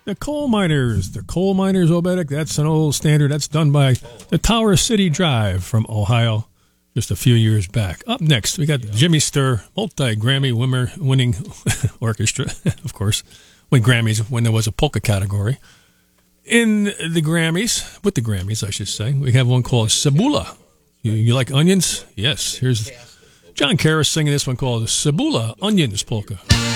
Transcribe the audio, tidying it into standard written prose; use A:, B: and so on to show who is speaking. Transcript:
A: The Coal Miners. The Coal Miners Obedic. That's an old standard. That's done by the Tower City Drive from Ohio just a few years back. Up next, we got Jimmy Sturr, multi-Grammy winning orchestra, of course, win Grammys when there was a polka category. In the Grammys, with the Grammys, I should say, we have one called Cebula. You like onions? Yes. Here's John Karas singing this one called Cebula Onions Polka.